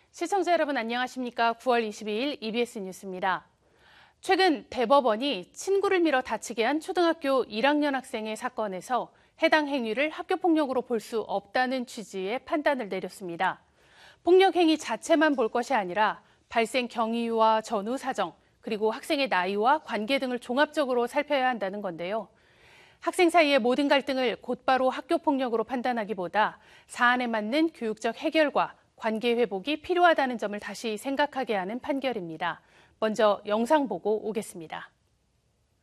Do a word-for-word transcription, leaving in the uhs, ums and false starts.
시청자 여러분 안녕하십니까? 구월 이십이일 이비에스 뉴스입니다. 최근 대법원이 친구를 밀어 다치게 한 초등학교 일 학년 학생의 사건에서 해당 행위를 학교폭력으로 볼 수 없다는 취지의 판단을 내렸습니다. 폭력 행위 자체만 볼 것이 아니라 발생 경위와 전후 사정, 그리고 학생의 나이와 관계 등을 종합적으로 살펴야 한다는 건데요. 학생 사이의 모든 갈등을 곧바로 학교폭력으로 판단하기보다 사안에 맞는 교육적 해결과 관계 회복이 필요하다는 점을 다시 생각하게 하는 판결입니다. 먼저 영상 보고 오겠습니다.